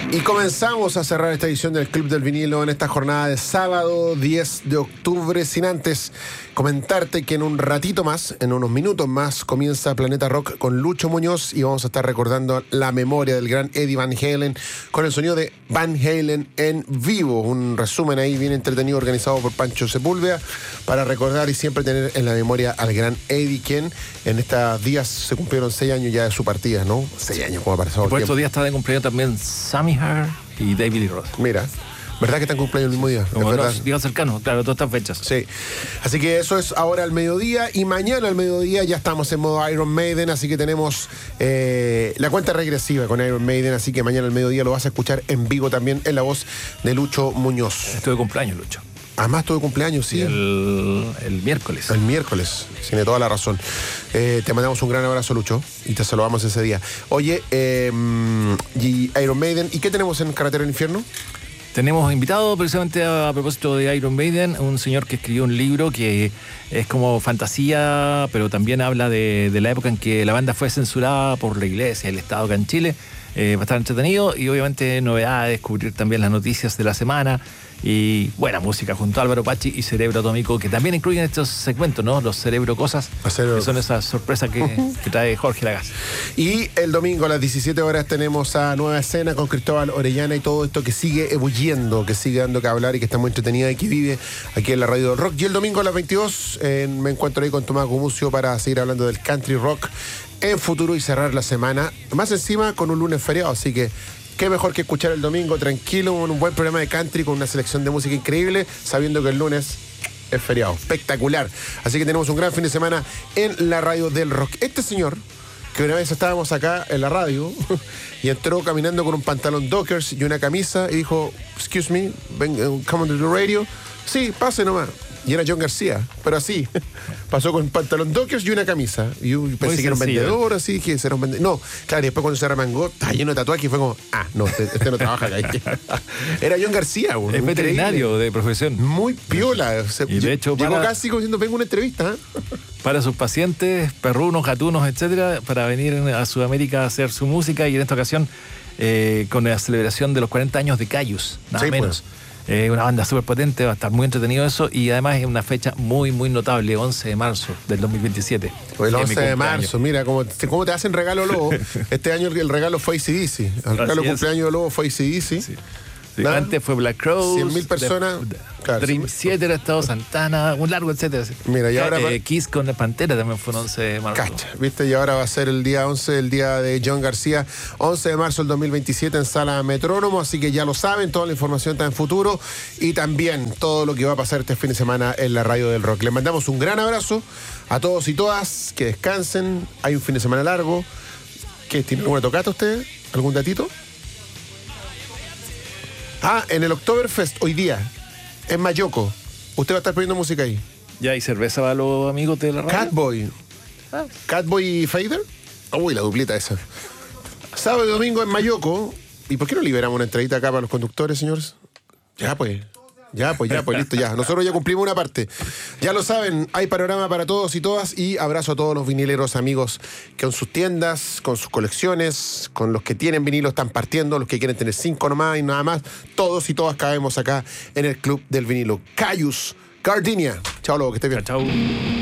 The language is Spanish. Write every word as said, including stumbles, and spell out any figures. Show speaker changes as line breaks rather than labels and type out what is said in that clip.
Y comenzamos a cerrar esta edición del Club del Vinilo en esta jornada de sábado diez de octubre, sin antes comentarte que en un ratito más, en unos minutos más, comienza Planeta Rock con Lucho Muñoz y vamos a estar recordando la memoria del gran Eddie Van Halen con el sonido de Van Halen en vivo. Un resumen ahí bien entretenido organizado por Pancho Sepúlveda para recordar y siempre tener en la memoria al gran Eddie, quien en estos días se cumplieron seis años ya de su partida, ¿no? Seis años, como ha pasado el
Por
tiempo.
estos días está de cumpleaños también Sammy Hagar y David Lee Roth.
Mira, ¿verdad que están cumpleaños el mismo día?
Como
Es verdad.
los días cercanos, claro, todas estas fechas.
Sí, así que eso es ahora al mediodía y mañana al mediodía ya estamos en modo Iron Maiden, así que tenemos eh, la cuenta regresiva con Iron Maiden, así que mañana al mediodía lo vas a escuchar en vivo también en la voz de Lucho Muñoz.
Estoy de cumpleaños, Lucho.
Además tuve cumpleaños, sí.
Y el, el miércoles.
El miércoles, tiene toda la razón. Eh, te mandamos un gran abrazo, Lucho, y te saludamos ese día. Oye, eh, y Iron Maiden, ¿y qué tenemos en Carretera al Infierno?
Tenemos invitado precisamente a, a propósito de Iron Maiden, un señor que escribió un libro que es como fantasía, pero también habla de, de la época en que la banda fue censurada por la iglesia, el Estado acá en Chile. Eh, va a estar entretenido y obviamente novedades, descubrir también las noticias de la semana y buena música junto a Álvaro Pachi y Cerebro Atómico, que también incluyen estos segmentos, ¿no? Los Cerebro Cosas, Cerebro. Que son esas sorpresas que, que trae Jorge Lagaz.
Y el domingo a las diecisiete horas tenemos a Nueva Escena con Cristóbal Orellana y todo esto que sigue ebulliendo, que sigue dando que hablar y que está muy entretenida y que vive aquí en la radio del rock. Y el domingo a las veintidós eh, me encuentro ahí con Tomás Gumucio para seguir hablando del country rock en futuro y cerrar la semana. Más encima con un lunes feriado, así que qué mejor que escuchar el domingo tranquilo, con un buen programa de country, con una selección de música increíble, sabiendo que el lunes es feriado. Espectacular. Así que tenemos un gran fin de semana en la radio del rock. Este señor, que una vez estábamos acá en la radio y entró caminando con un pantalón Dockers y una camisa y dijo, excuse me, ven, uh, come on to the radio. Sí, pase nomás. Y era John García, pero así. Pasó con pantalón Dockers y una camisa. Y yo pensé que era un vendedor, así, dije, era un vendedor. No, claro, y después cuando se remangó, estaba lleno de tatuajes y fue como, ah, no, este, este no trabaja acá. Era John García, güey.
Es veterinario de profesión.
Muy piola. Se,
y de hecho,
llegó
para,
casi como diciendo, vengo a una entrevista. ¿eh?
Para sus pacientes, perrunos, gatunos, etcétera, para venir a Sudamérica a hacer su música y en esta ocasión eh, con la celebración de los cuarenta años de Cayus, nada sí, menos. Pues. Eh, una banda súper potente, va a estar muy entretenido eso y además es una fecha muy, muy notable, once de marzo del dos mil veintisiete.
El once de marzo, mira, cómo te, cómo te hacen regalo Lobo. Este año el regalo fue A C D C. El regalo de cumpleaños de Lobo fue A C D C. Sí.
Sí, antes fue Black Crowes,
cien mil personas.
De, claro, Dream Theater, Estado Santana, un largo, etcétera.
Mira, y ahora.
Eh, Kiss con la Pantera también fue el once de marzo.
Cacha, ¿viste? Y ahora va a ser el día once, el día de John García, once de marzo del dos mil veintisiete en Sala Metrónomo. Así que ya lo saben, toda la información está en futuro y también todo lo que va a pasar este fin de semana en la radio del rock. Les mandamos un gran abrazo a todos y todas, que descansen. Hay un fin de semana largo. ¿Qué? ¿Tiene alguna tocata usted? ¿Algún datito? Ah, en el Oktoberfest, hoy día, en Mayoco. ¿Usted va a estar poniendo música ahí?
Ya, ¿y cerveza para los amigos de la radio?
Catboy. Ah. ¿Catboy y Fader? Uy, la duplita esa. Sábado y domingo en Mayoco. ¿Y por qué no liberamos una entradita acá para los conductores, señores? Ya, pues. Ya, pues, ya, pues, listo, ya. Nosotros ya cumplimos una parte. Ya lo saben, hay panorama para todos y todas. Y abrazo a todos los vinileros amigos que con sus tiendas, con sus colecciones, con los que tienen vinilos están partiendo, los que quieren tener cinco nomás y nada más. Todos y todas caemos acá en el Club del Vinilo. Cayus, Gardenia. Chao, Lobo, que estés bien.
Chao, chao.